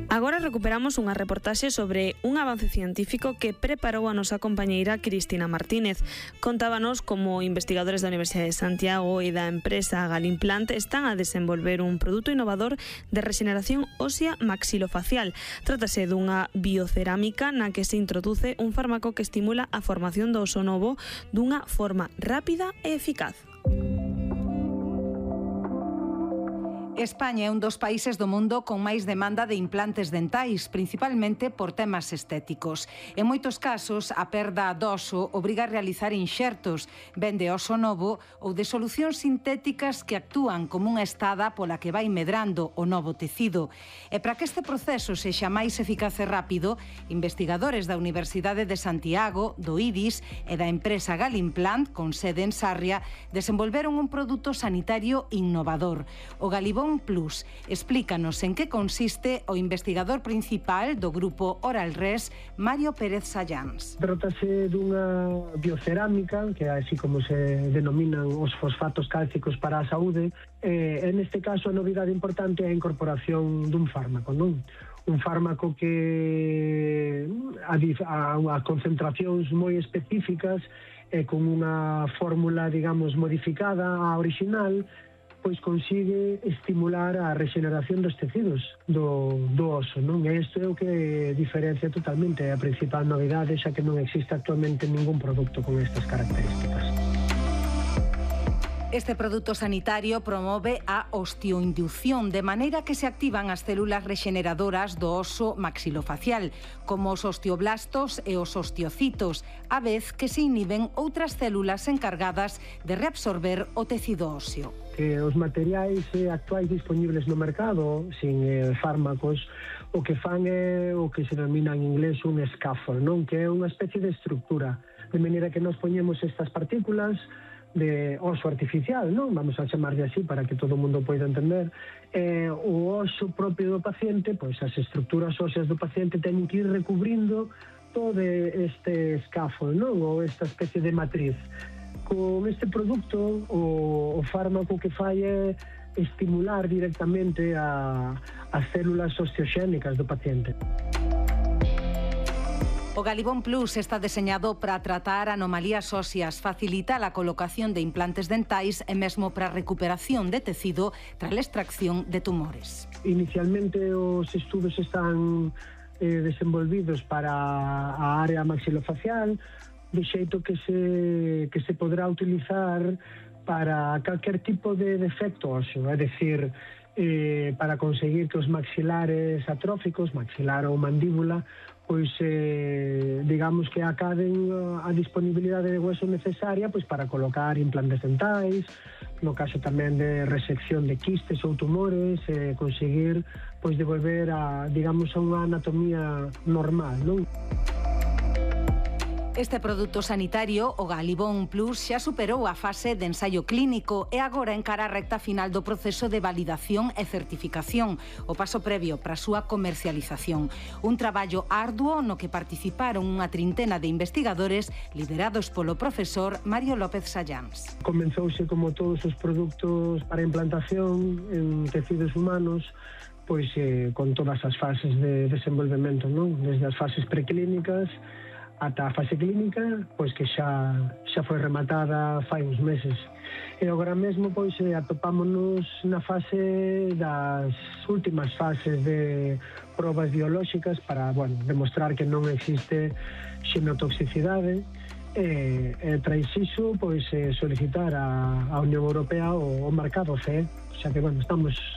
Agora recuperamos unha reportaxe sobre un avance científico que preparou a nosa compañeira Cristina Martínez. Contábanos como investigadores da Universidade de Santiago e da empresa Galimplant están a desenvolver un produto innovador de rexeneración ósea maxilofacial. Trátase dunha biocerámica na que se introduce un fármaco que estimula a formación do oso novo dunha forma rápida e eficaz. España é un dos países do mundo con máis demanda de implantes dentais, principalmente por temas estéticos. En moitos casos, a perda do oso obriga a realizar inxertos, ben de oso novo ou de solucións sintéticas que actúan como unha estada pola que vai medrando o novo tecido. E para que este proceso sexa máis eficaz e rápido, investigadores da Universidade de Santiago, do IDIS e da empresa Galimplant, con sede en Sarria, desenvolveron un produto sanitario innovador, o Galibón Plus. Explícanos en que consiste o investigador principal do grupo Oralres, Mario Pérez Sayans. Trátase dunha biocerámica, que é así como se denominan os fosfatos cálcicos para a saúde. En este caso, a novidade importante é a incorporación dun fármaco, non? Un fármaco que a concentracións moi específicas e con unha fórmula, digamos, modificada á original, pois consigue estimular a rexeneración dos tecidos do oso, non? E isto é o que diferencia totalmente a principal novidade, xa que non existe actualmente ningún produto con estas características. Este produto sanitario promove a osteoinducción, de maneira que se activan as células rexeneradoras do oso maxilofacial, como os osteoblastos e os osteocitos, a vez que se inhiben outras células encargadas de reabsorber o tecido óseo. Os materiais actuais dispoñibles no mercado, sin fármacos, o que fan é o que se denomina en inglés un scaffold, non? Que é unha especie de estructura, de maneira que nos poñemos estas partículas de oso artificial, non? Vamos a chamarlle así para que todo o mundo poida entender. O oso propio do paciente, pois as estructuras óseas do paciente teñen que ir recubrindo todo este scaffold, non? Ou esta especie de matriz. Con este produto, o fármaco que fai é estimular directamente as células osteoxénicas do paciente. O Galibón Plus está deseñado para tratar anomalías óseas, facilitar a colocación de implantes dentais e mesmo para a recuperación de tecido tras a extracción de tumores. Inicialmente os estudos están desenvolvidos para a área maxilofacial, de xeito que se podrá utilizar para calquer tipo de defecto óseo, é dicir, para conseguir que os maxilares atróficos, maxilar ou mandíbula, pois digamos que acaden a disponibilidade de hueso necesaria pois para colocar implantes dentais, no caso tamén de resección de quistes ou tumores, conseguir pois devolver a, digamos, a unha anatomía normal, non? Este produto sanitario, o Galibón Plus, xa superou a fase de ensaio clínico e agora encara a recta final do proceso de validación e certificación, o paso previo para a súa comercialización. Un traballo arduo no que participaron unha trintena de investigadores liderados polo profesor Mario López Sayans. Comenzouse como todos os produtos para implantación en tecidos humanos, pois con todas as fases de desenvolvemento, non? Desde as fases preclínicas ata a fase clínica, pois que xa foi rematada fai uns meses. E agora mesmo pois atopámonos na fase das últimas fases de probas biolóxicas para, bueno, demostrar que non existe xenotoxicidade e tras iso pois solicitar á Unión Europea o mercado CE, xa que, bueno, estamos